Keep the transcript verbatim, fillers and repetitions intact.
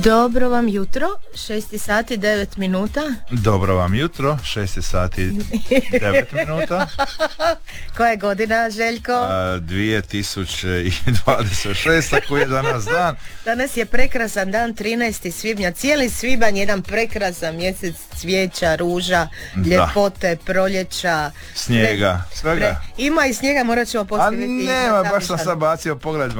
Dobro vam jutro, šest sati devet minuta. Dobro vam jutro, šest sati devet minuta. Koja je godina, Željko? A, dvije tisuće dvadeset šest. Koji je danas dan? Danas je prekrasan dan, trinaesti svibnja. Cijeli svibanj je jedan prekrasan mjesec cvijeća, ruža, ljepote, proljeća, snijega, svega. Pre... Ima i snijega, morat ćemo postaviti. A nema, baš sam sad bacio pogled